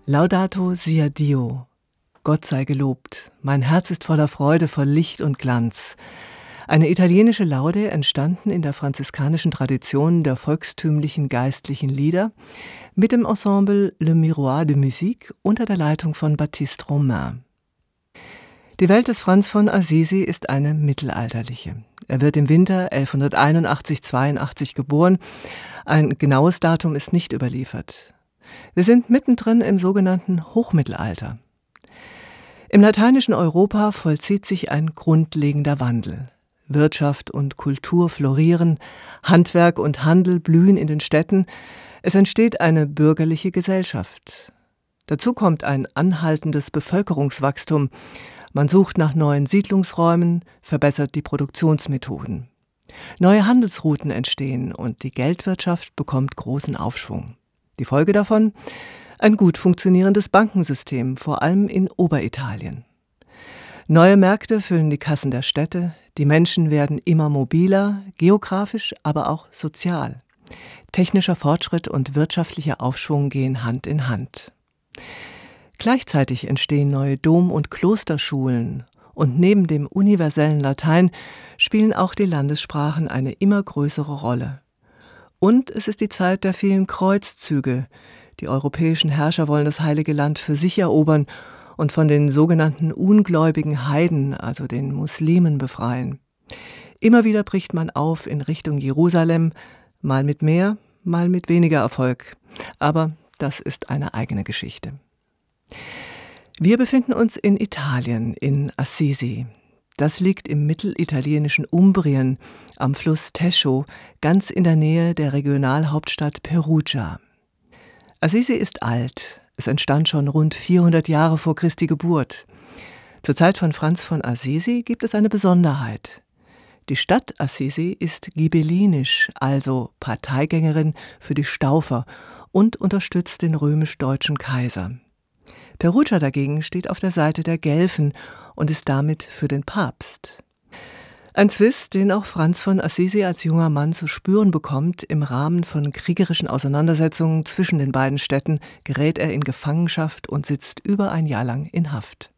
Laudato sia Dio. Gott sei gelobt. Mein Herz ist voller Freude, voll Licht und Glanz. Eine italienische Laude, entstanden in der franziskanischen Tradition der volkstümlichen geistlichen Lieder mit dem Ensemble Le Miroir de Musique unter der Leitung von Baptiste Romain. Die Welt des Franz von Assisi ist eine mittelalterliche. Er wird im Winter 1181/82 geboren. Ein genaues Datum ist nicht überliefert. Wir sind mittendrin im sogenannten Hochmittelalter. Im lateinischen Europa vollzieht sich ein grundlegender Wandel. Wirtschaft und Kultur florieren, Handwerk und Handel blühen in den Städten, es entsteht eine bürgerliche Gesellschaft. Dazu kommt ein anhaltendes Bevölkerungswachstum. Man sucht nach neuen Siedlungsräumen, verbessert die Produktionsmethoden. Neue Handelsrouten entstehen und die Geldwirtschaft bekommt großen Aufschwung. Die Folge davon? Ein gut funktionierendes Bankensystem, vor allem in Oberitalien. Neue Märkte füllen die Kassen der Städte, die Menschen werden immer mobiler, geografisch, aber auch sozial. Technischer Fortschritt und wirtschaftlicher Aufschwung gehen Hand in Hand. Gleichzeitig entstehen neue Dom- und Klosterschulen und neben dem universellen Latein spielen auch die Landessprachen eine immer größere Rolle. Und es ist die Zeit der vielen Kreuzzüge. Die europäischen Herrscher wollen das Heilige Land für sich erobern und von den sogenannten ungläubigen Heiden, also den Muslimen, befreien. Immer wieder bricht man auf in Richtung Jerusalem, mal mit mehr, mal mit weniger Erfolg. Aber das ist eine eigene Geschichte. Wir befinden uns in Italien, in Assisi. Das liegt im mittelitalienischen Umbrien am Fluss Tescho, ganz in der Nähe der Regionalhauptstadt Perugia. Assisi ist alt. Es entstand schon rund 400 Jahre vor Christi Geburt. Zur Zeit von Franz von Assisi gibt es eine Besonderheit. Die Stadt Assisi ist ghibellinisch, also Parteigängerin für die Staufer und unterstützt den römisch-deutschen Kaiser. Perugia dagegen steht auf der Seite der Guelfen und ist damit für den Papst. Ein Zwist, den auch Franz von Assisi als junger Mann zu spüren bekommt. Im Rahmen von kriegerischen Auseinandersetzungen zwischen den beiden Städten gerät er in Gefangenschaft und sitzt über ein Jahr lang in Haft.